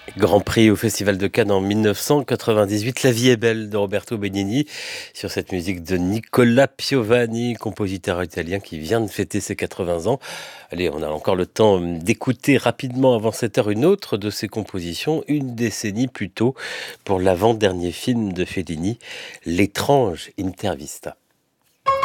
Grand Prix au Festival de Cannes en 1998, La vie est belle de Roberto Benigni, sur cette musique de Nicola Piovani, compositeur italien qui vient de fêter ses 80 ans. Allez, on a encore le temps d'écouter rapidement avant cette heure une autre de ses compositions, une décennie plus tôt, pour l'avant-dernier film de Fellini, L'étrange Intervista.